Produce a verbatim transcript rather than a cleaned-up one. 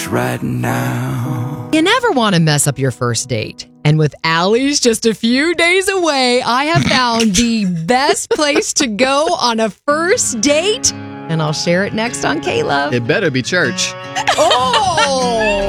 church right now. You never want to mess up your first date. And with Allie's just a few days away, I have found the best place to go on a first date. And I'll share it next on K-Love. It better be church. Oh!